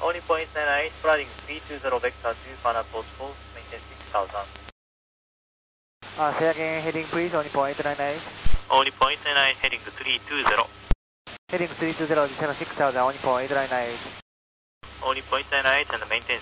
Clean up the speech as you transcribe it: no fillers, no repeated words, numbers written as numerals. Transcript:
Only point 98, flying 320 vector 2, final post 4, maintain 6000. Say again, heading please, only point 98. Only point 98, heading 320. Heading 320, descend 6000, only point 98. Only point 98 and maintain